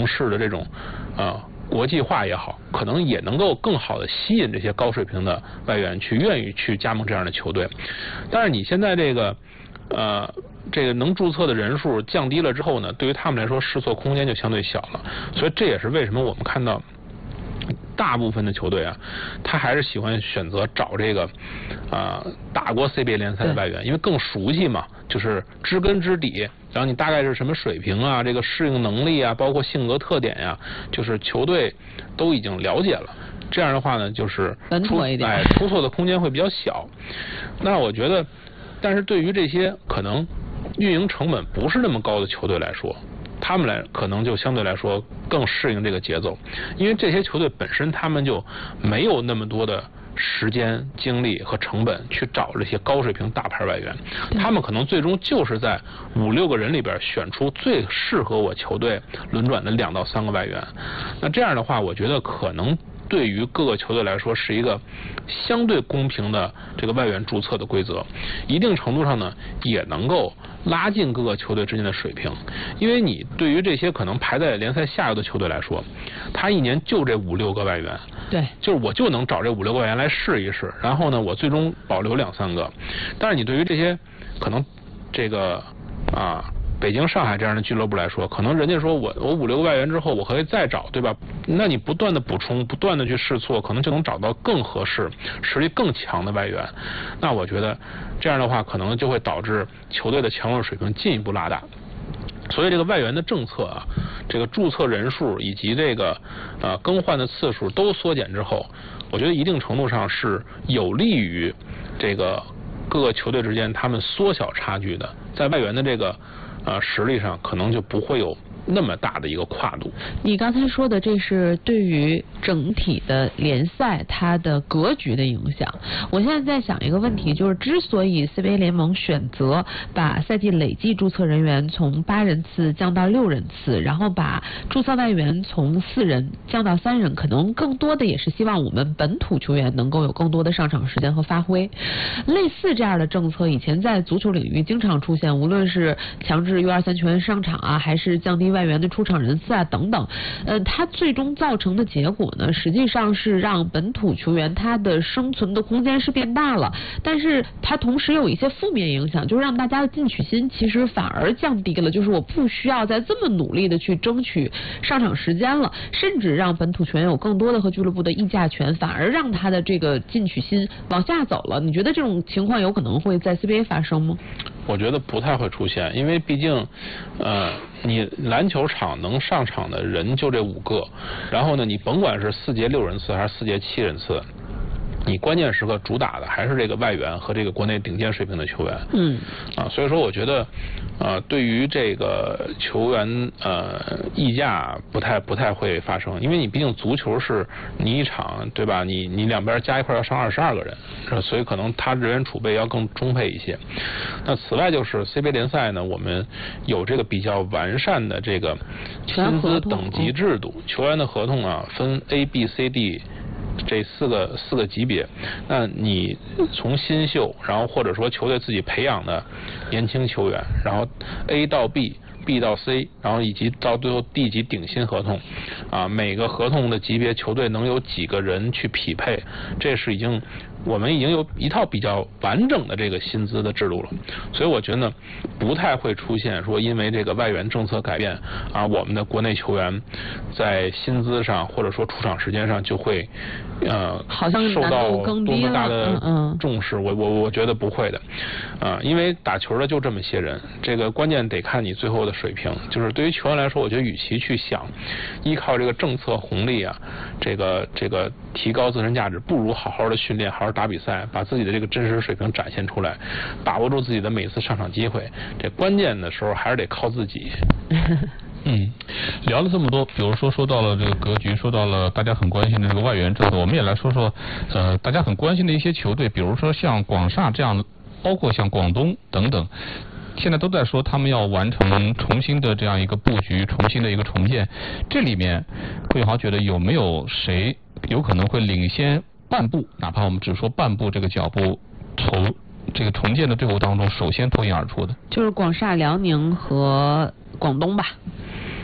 城市的这种国际化也好，可能也能够更好的吸引这些高水平的外援去愿意去加盟这样的球队。但是你现在这个能注册的人数降低了之后呢，对于他们来说试错空间就相对小了，所以这也是为什么我们看到大部分的球队啊，他还是喜欢选择找这个打过 CBA 联赛的外援，因为更熟悉嘛，就是知根知底，然后你大概是什么水平啊，这个适应能力啊，包括性格特点呀，就是球队都已经了解了。这样的话呢，就是出错的空间会比较小。那我觉得，但是对于这些可能运营成本不是那么高的球队来说，他们可能就相对来说更适应这个节奏，因为这些球队本身他们就没有那么多的时间、精力和成本去找这些高水平大牌外援，他们可能最终就是在5、6个人里边选出最适合我球队轮转的2到3个外援。那这样的话，我觉得可能对于各个球队来说是一个相对公平的这个外援注册的规则，一定程度上呢也能够拉近各个球队之间的水平。因为你对于这些可能排在联赛下游的球队来说，他一年就这5、6个外援， 对， 就是我就能找这5、6个外援来试一试，然后呢我最终保留2、3个。但是你对于这些可能这个北京、上海这样的俱乐部来说，可能人家说我5、6个外援之后我可以再找，对吧？那你不断的补充，不断的去试错，可能就能找到更合适、实力更强的外援。那我觉得这样的话，可能就会导致球队的强弱水平进一步拉大。所以这个外援的政策啊，这个注册人数以及这个更换的次数都缩减之后，我觉得一定程度上是有利于这个各个球队之间他们缩小差距的，在外援的这个实力上可能就不会有那么大的一个跨度。 你刚才说的这是对于整体的联赛它的格局的影响。我现在在想一个问题，就是之所以 CBA 联盟选择把赛季累计注册人员从8人次降到6人次，然后把注册外援从4人降到3人，可能更多的也是希望我们本土球员能够有更多的上场时间和发挥。类似这样的政策以前在足球领域经常出现，无论是强制U23球员上场啊，还是降低外援的出场人次啊等等，它最终造成的结果呢，实际上是让本土球员他的生存的空间是变大了，但是它同时有一些负面影响，就是让大家的进取心其实反而降低了，就是我不需要再这么努力的去争取上场时间了，甚至让本土球员有更多的和俱乐部的议价权，反而让他的这个进取心往下走了。你觉得这种情况有可能会在 CBA 发生吗？ 我觉得不太会出现，因为毕竟你篮球场能上场的人就这5个，然后呢你甭管是4节6人次还是4节7人次，你关键时刻主打的还是这个外援和这个国内顶尖水平的球员。所以说我觉得对于这个球员溢价不太会发生，因为你毕竟足球是你一场，对吧？你两边加一块要上22个人，所以可能他人员储备要更充沛一些。那此外就是 CBA 联赛呢，我们有这个比较完善的这个薪资等级制度，球员的合同啊分 A、B、C、D。这四个级别，那你从新秀，然后或者说球队自己培养的年轻球员，然后 A 到 B。B 到 C， 然后以及到最后 D 级顶薪合同，每个合同的级别球队能有几个人去匹配，这是我们已经有一套比较完整的这个薪资的制度了，所以我觉得呢，不太会出现说因为这个外援政策改变我们的国内球员在薪资上或者说出场时间上就会好像受到多么大的重视。我觉得不会的因为打球的就这么些人，这个关键得看你最后的水平。就是对于球员来说，我觉得与其去想依靠这个政策红利这个提高自身价值，不如好好的训练，好好打比赛，把自己的这个真实水平展现出来，把握住自己的每一次上场机会。这关键的时候还是得靠自己。 聊了这么多，比如说到了这个格局，说到了大家很关心的这个外援政策，我们也来说说大家很关心的一些球队，比如说像广厦这样，包括像广东等等，现在都在说他们要完成重新的这样一个布局，重新的一个重建。这里面桂永豪觉得有没有谁有可能会领先半步，哪怕我们只说半步这个脚步，从这个重建的队伍当中首先脱颖而出的？ 就是广厦、辽宁和广东吧。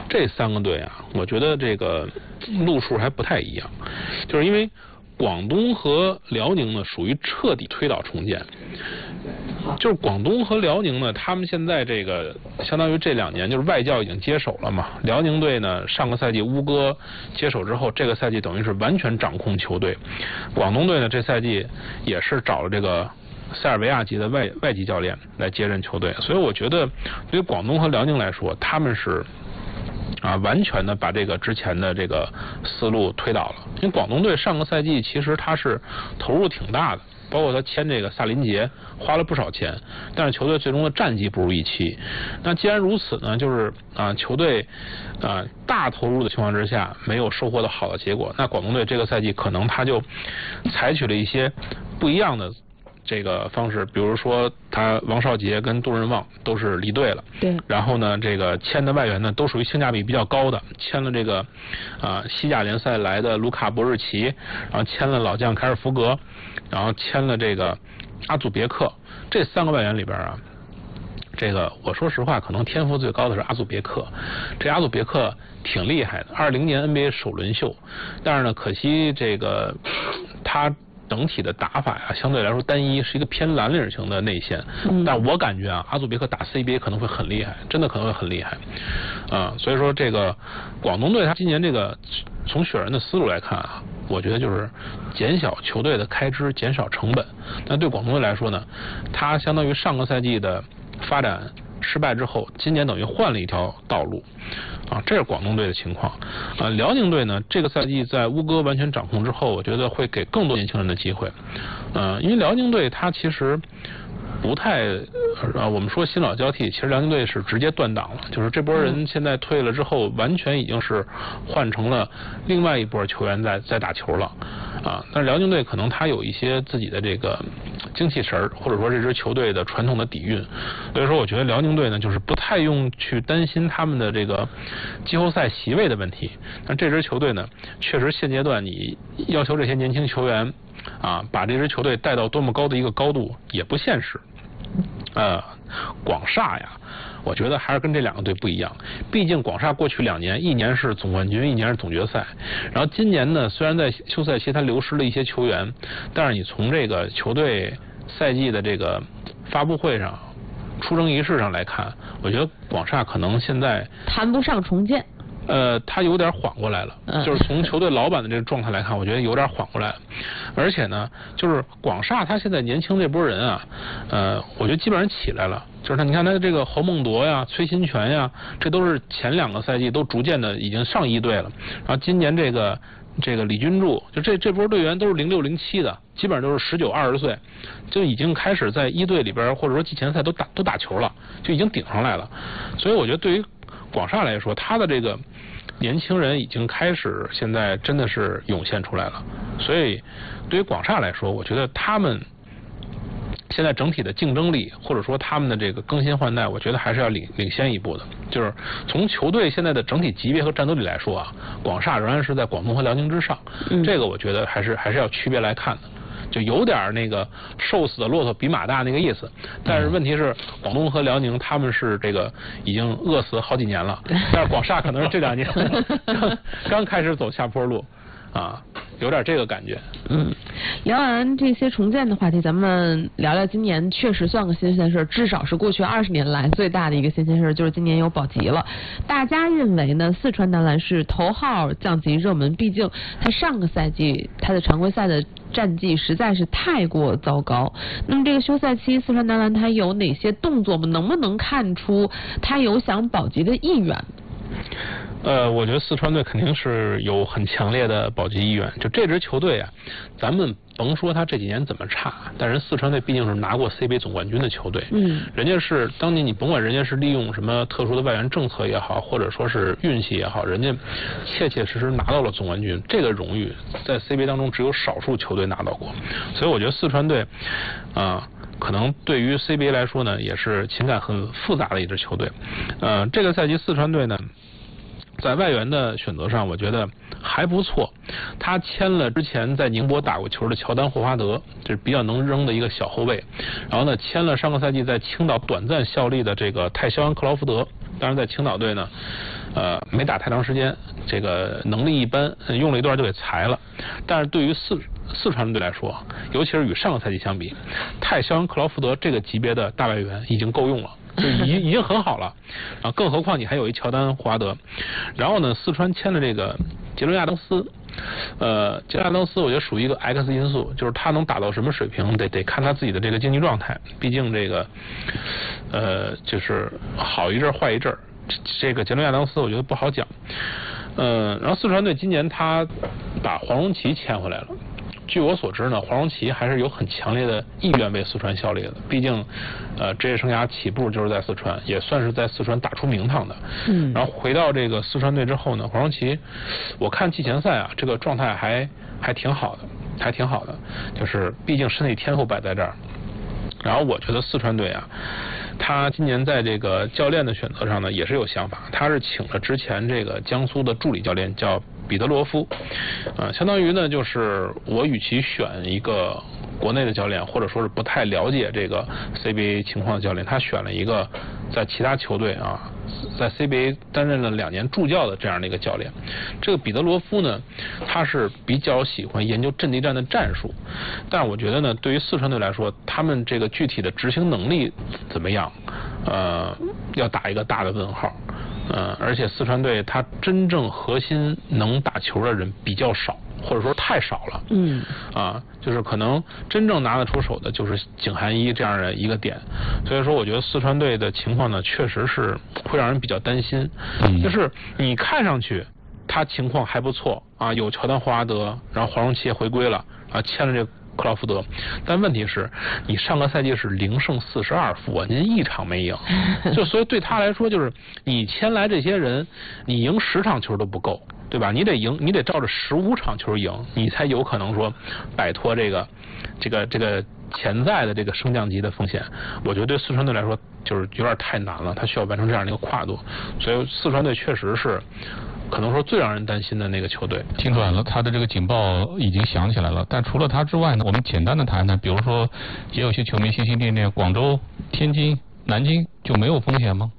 这3个队啊，我觉得这个路数还不太一样，就是因为广东和辽宁呢属于彻底推倒重建，就是广东和辽宁呢，他们现在这个相当于这2年就是外教已经接手了嘛。辽宁队呢，上个赛季乌哥接手之后，这个赛季等于是完全掌控球队。广东队呢，这赛季也是找了这个塞尔维亚籍的外籍教练来接任球队，所以我觉得对于广东和辽宁来说，他们是完全的把这个之前的这个思路推倒了。因为广东队上个赛季其实他是投入挺大的，包括他签这个萨林杰花了不少钱，但是球队最终的战绩不如预期。那既然如此呢，就是球队大投入的情况之下没有收获到好的结果，那广东队这个赛季可能他就采取了一些不一样的这个方式，比如说他王少杰跟杜润旺都是离队了， 对， 然后呢这个签的外援呢都属于性价比比较高的，签了这个西甲联赛来的卢卡博日奇，然后签了老将凯尔福格，然后签了这个阿祖别克。这3个外援里边这个我说实话可能天赋最高的是阿祖别克。这阿祖别克挺厉害的，20年 NBA 首轮秀，但是呢可惜这个他整体的打法呀，相对来说单一，是一个偏蓝领型的内线。但我感觉阿祖别克打 CBA 可能会很厉害，真的可能会很厉害。所以说这个广东队他今年这个从选人的思路来看我觉得就是减小球队的开支，减少成本。那对广东队来说呢，他相当于上个赛季的发展失败之后，今年等于换了一条道路这是广东队的情况。辽宁队呢，这个赛季在乌哥完全掌控之后，我觉得会给更多年轻人的机会。因为辽宁队他其实不太我们说新老交替，其实辽宁队是直接断档了，就是这波人现在退了之后，完全已经是换成了另外一波球员在打球了但是辽宁队可能他有一些自己的这个精气神儿，或者说这支球队的传统的底蕴，所以说我觉得辽宁队呢就是不太用去担心他们的这个季后赛席位的问题。但这支球队呢，确实现阶段你要求这些年轻球员把这支球队带到多么高的一个高度也不现实。广厦呀，我觉得还是跟这2个队不一样。毕竟广厦过去2年，一年是总冠军，一年是总决赛。然后今年呢，虽然在休赛期他流失了一些球员，但是你从这个球队赛季的这个发布会上、出征仪式上来看，我觉得广厦可能现在谈不上重建。 他有点缓过来了，就是从球队老板的这个状态来看，我觉得有点缓过来了。而且呢，就是广厦他现在年轻这波人我觉得基本上起来了。就是你看他这个侯孟铎呀、崔新权呀，这都是前2个赛季都逐渐的已经上一队了。然后今年这个李君柱，就这波队员都是06、07的，基本上都是19、20岁，就已经开始在一队里边或者说季前赛都打球了，就已经顶上来了。所以我觉得对于广厦来说，他的这个年轻人已经开始现在真的是涌现出来了。所以对于广厦来说，我觉得他们现在整体的竞争力，或者说他们的这个更新换代，我觉得还是要领先一步的。就是从球队现在的整体级别和战斗力来说广厦仍然是在广东和辽宁之上。这个我觉得还是要区别来看的。就有点那个瘦死的骆驼比马大那个意思，但是问题是广东和辽宁他们是这个已经饿死好几年了，但是广厦可能是这2年刚开始走下坡路有点这个感觉。 聊完这些重建的话题，咱们聊聊今年确实算个新鲜事，至少是过去20年来最大的一个新鲜事，就是今年有保级了。大家认为呢，四川男篮是头号降级热门，毕竟他上个赛季他的常规赛的战绩实在是太过糟糕。那么这个休赛期，四川男篮他有哪些动作吗？能不能看出他有想保级的意愿？ 我觉得四川队肯定是有很强烈的保级意愿。就这支球队咱们甭说他这几年怎么差，但是四川队毕竟是拿过 CBA 总冠军的球队。人家是当年你甭管人家是利用什么特殊的外援政策也好，或者说是运气也好，人家切切实实拿到了总冠军。这个荣誉在 CBA 当中只有少数球队拿到过，所以我觉得四川队可能对于 CBA 来说呢，也是情感很复杂的一支球队。这个赛季四川队呢，在外援的选择上，我觉得还不错。他签了之前在宁波打过球的乔丹·霍华德，这是比较能扔的一个小后卫。然后呢，签了上个赛季在青岛短暂效力的这个泰肖安·克劳福德。 当然在青岛队呢，没打太长时间，这个能力一般，用了一段就给裁了。但是对于四川队来说，尤其是与上个赛季相比，泰肖恩·克劳福德这个级别的大外援已经够用了。就已经很好了啊，更何况你还有一乔丹·霍华德。然后呢，四川签了这个杰伦·亚当斯，杰伦·亚当斯我觉得属于一个 X 因素，就是他能打到什么水平，得看他自己的这个竞技状态。毕竟这个就是好一阵坏一阵，这个杰伦·亚当斯我觉得不好讲。然后四川队今年他把黄荣奇签回来了。据我所知呢，黄荣奇还是有很强烈的意愿为四川效力的。毕竟，职业生涯起步就是在四川，也算是在四川打出名堂的。然后回到这个四川队之后呢，黄荣奇，我看季前赛啊，这个状态还挺好的，还挺好的。就是毕竟身体天赋摆在这儿。然后我觉得四川队啊，他今年在这个教练的选择上呢，也是有想法。他是请了之前这个江苏的助理教练叫彼得罗夫，相当于呢，就是我与其选一个国内的教练，或者说是不太了解这个 CBA 情况的教练，他选了一个在其他球队啊，在 CBA 担任了2年助教的这样的一个教练。这个彼得罗夫呢，他是比较喜欢研究阵地战的战术，但是我觉得呢，对于四川队来说，他们这个具体的执行能力怎么样，要打一个大的问号。而且四川队他真正核心能打球的人比较少，或者说太少了。就是可能真正拿得出手的就是景涵一这样的一个点。所以说我觉得四川队的情况呢，确实是会让人比较担心。就是你看上去他情况还不错啊，有乔丹·霍华德，然后黄荣奇也回归了啊，签了这个克劳福德，但问题是你上个赛季是0胜42负啊，您1场没赢，就所以对他来说，就是你签来这些人，你赢10场球都不够，对吧？你得赢，你得照着15场球赢，你才有可能说摆脱这个潜在的这个升降级的风险。我觉得对四川队来说就是有点太难了，他需要完成这样的一个跨度，所以四川队确实是可能说最让人担心的那个球队。 听出来了，他的这个警报已经响起来了。但除了他之外呢，我们简单的谈谈，比如说也有些球迷心心念念广州、天津、南京就没有风险吗？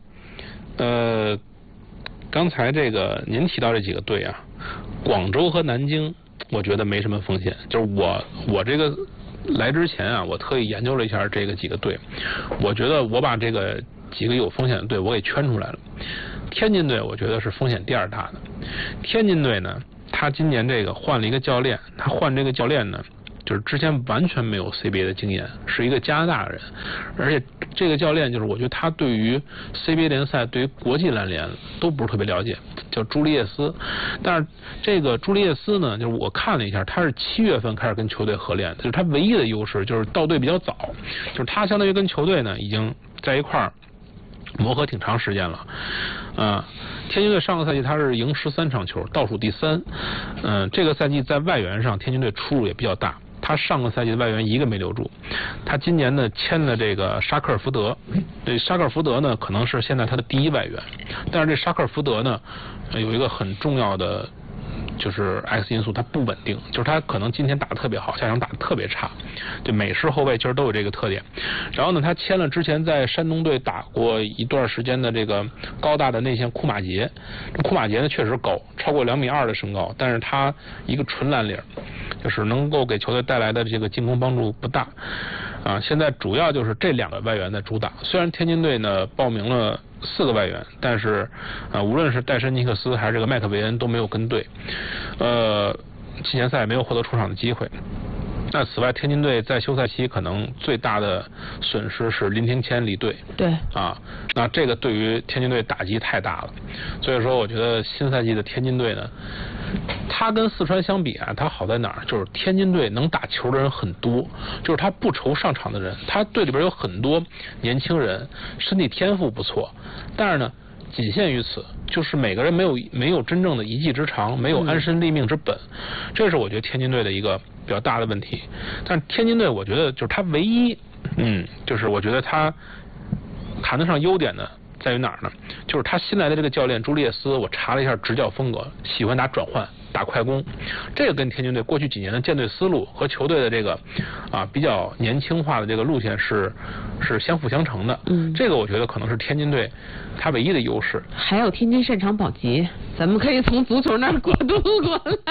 刚才这个您提到这几个队啊，广州和南京我觉得没什么风险。就是我这个来之前啊，我特意研究了一下这个几个队，我觉得我把这个几个有风险的队我给圈出来了。天津队我觉得是风险第2大的。天津队呢，他今年这个换了一个教练，他换这个教练呢，就是之前完全没有 CBA 的经验，是一个加拿大人，而且这个教练就是我觉得他对于 CBA 联赛、对于国际篮联都不是特别了解，叫朱利叶斯。但是这个朱利叶斯呢，就是我看了一下，他是7月份开始跟球队合练，就是他唯一的优势就是到队比较早，就是他相当于跟球队呢已经在一块儿磨合挺长时间了。天津队上个赛季他是赢13场球，倒数第3。这个赛季在外援上天津队出入也比较大，他上个赛季的外援一个没留住。他今年呢签了这个沙克尔福德，这沙克尔福德呢可能是现在他的第1外援，但是这沙克尔福德呢有一个很重要的就是 X 因素，它不稳定，就是他可能今天打得特别好，下场打得特别差，对美式后卫其实都有这个特点。然后呢，他签了之前在山东队打过一段时间的这个高大的内线库马杰，这库马杰呢确实高，超过2.2米的身高，但是他一个纯蓝领，就是能够给球队带来的这个进攻帮助不大。现在主要就是这2个外援在主打。虽然天津队呢报名了4个外援，但是无论是戴森尼克斯还是这个麦克维恩都没有跟队，季前赛没有获得出场的机会。那此外，天津队在休赛期可能最大的损失是林庭谦离队。 对。 那这个对于天津队打击太大了。所以说，我觉得新赛季的天津队呢，他跟四川相比啊，他好在哪儿？就是天津队能打球的人很多，就是他不愁上场的人，他队里边有很多年轻人，身体天赋不错，但是呢，仅限于此，就是每个人没有真正的一技之长，没有安身立命之本，这是我觉得天津队的一个比较大的问题。但是天津队我觉得就是他唯一就是我觉得他谈得上优点的在于哪儿呢？就是他新来的这个教练朱利叶斯，我查了一下执教风格，喜欢打转换， 打快攻，这个跟天津队过去几年的建队思路和球队的这个比较年轻化的这个路线是相辅相成的。这个我觉得可能是天津队它唯一的优势。 还有天津擅长保级，咱们可以从足球那儿过渡过来。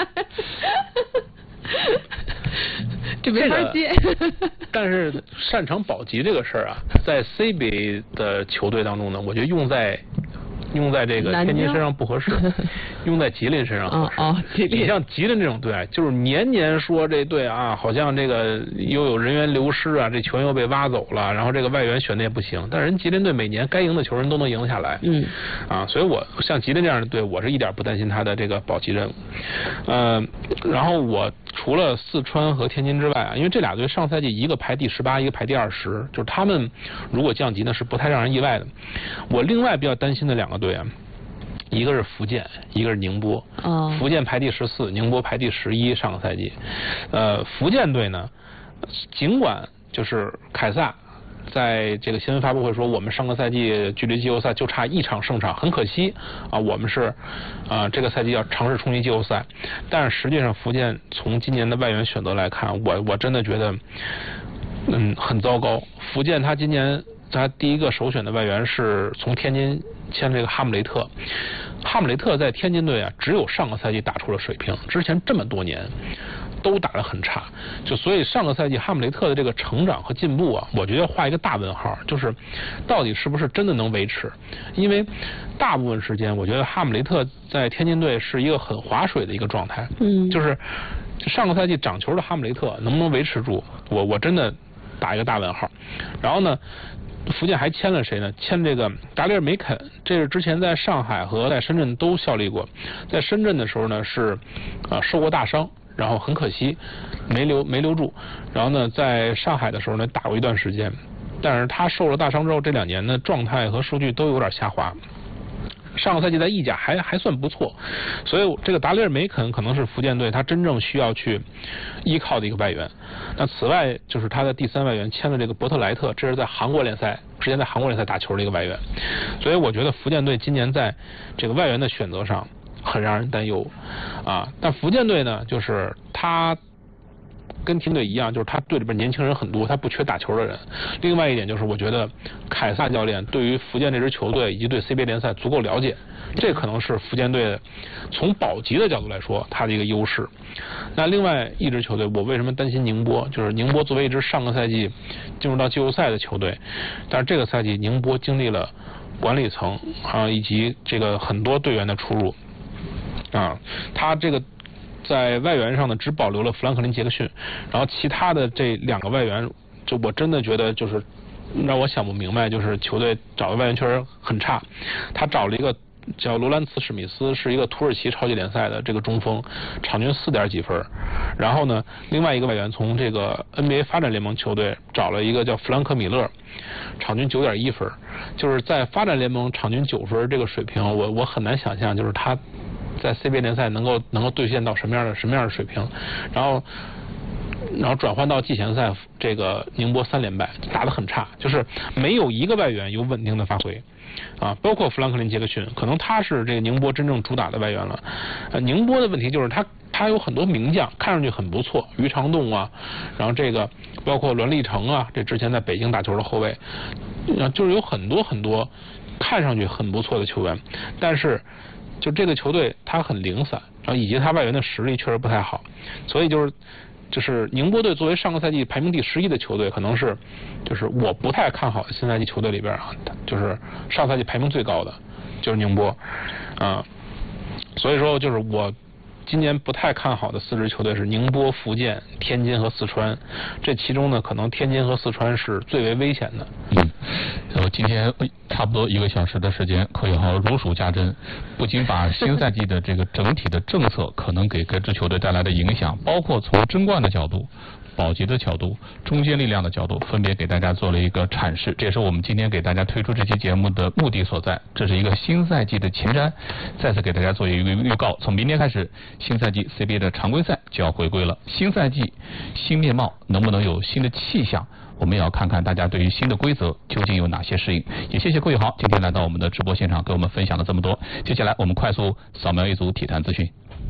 这没法接。 但是擅长保级这个事儿在 CBA 的球队当中呢，我觉得用在这个天津身上不合适，用在吉林身上合适。你像吉林这种队就是年年说这队好像这个又有人员流失这球员又被挖走了，然后这个外援选的也不行，但是人吉林队每年该赢的球人都能赢下来。所以我像吉林这样的队，我是一点不担心他的这个保级任务。然后我除了四川和天津之外因为这俩队上赛季一个排第18，一个排第20，就是他们如果降级呢是不太让人意外的。我另外比较担心的两个队一个是福建，一个是宁波。福建排第14，宁波排第11，上个赛季。福建队呢，尽管就是凯撒在这个新闻发布会说，我们上个赛季距离季后赛就差1场胜场，很可惜我们是这个赛季要尝试冲击季后赛。但是实际上福建从今年的外援选择来看，我真的觉得很糟糕。福建他今年他第一个首选的外援是从天津签这个哈姆雷特。哈姆雷特在天津队只有上个赛季打出了水平，之前这么多年都打得很差，所以上个赛季哈姆雷特的这个成长和进步我觉得画一个大问号，就是到底是不是真的能维持？因为大部分时间我觉得哈姆雷特在天津队是一个很划水的一个状态。就是上个赛季掌球的哈姆雷特能不能维持住，我真的打一个大问号。然后呢，福建还签了谁呢？签这个达里尔梅肯，这是之前在上海和在深圳都效力过。在深圳的时候呢是受过大伤，然后很可惜没留住。然后呢在上海的时候呢打过一段时间，但是他受了大伤之后这2年呢状态和数据都有点下滑。上个赛季在意甲还算不错，所以这个达里尔梅肯可能是福建队他真正需要去依靠的一个外援。那此外就是他的第3外援签了这个伯特莱特，这是在韩国联赛之前在韩国联赛打球的一个外援。所以我觉得福建队今年在这个外援的选择上很让人担忧但福建队呢，就是他跟天津队一样，就是他队里边年轻人很多，他不缺打球的人。另外一点就是我觉得凯撒教练对于福建这支球队以及对 CBA 联赛足够了解，这可能是福建队从保级的角度来说他的一个优势。那另外一支球队我为什么担心宁波，就是宁波作为一支上个赛季进入到季后赛的球队，但是这个赛季宁波经历了管理层以及这个很多队员的出入他这个在外援上呢只保留了弗兰克林·杰克逊，然后其他的这2个外援就我真的觉得就是让我想不明白，就是球队找的外援确实很差。他找了一个叫罗兰茨·史密斯，是一个土耳其超级联赛的这个中锋，场均4点几分。然后呢另外一个外援从这个 NBA 发展联盟球队找了一个叫弗兰克·米勒，场均9.1分。就是在发展联盟场均9分这个水平，我很难想象就是他在 CBA 联赛能够兑现到什么样的水平。然后转换到季前赛，这个宁波3连败，打得很差，就是没有一个外援有稳定的发挥包括弗兰克林·杰克逊，可能他是这个宁波真正主打的外援了。宁波的问题就是他有很多名将，看上去很不错，于长栋然后这个包括栾立成这之前在北京打球的后卫，就是有很多看上去很不错的球员，但是就这个球队他很零散，然后以及他外援的实力确实不太好，所以就是宁波队作为上个赛季排名第11的球队，可能是就是我不太看好的新赛季球队里边就是上赛季排名最高的就是宁波所以说就是我今年不太看好的4支球队是宁波、福建、天津和四川，这其中呢可能天津和四川是最为危险的。 今天差不多1个小时的时间，可以如数家珍，不仅把新赛季的这个整体的政策可能给各支球队带来的影响，包括从争冠的角度、保级的角度、中坚力量的角度，分别给大家做了一个阐释。这也是我们今天给大家推出这期节目的目的所在。这是一个新赛季的前瞻，再次给大家做一个预告。从明天开始，新赛季 CBA 的常规赛就要回归了。新赛季新面貌，能不能有新的气象？我们也要看看大家对于新的规则究竟有哪些适应。也谢谢桂豪今天来到我们的直播现场，给我们分享了这么多。接下来我们快速扫描一组体坛资讯。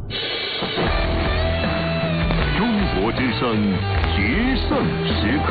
中国之声决胜时刻。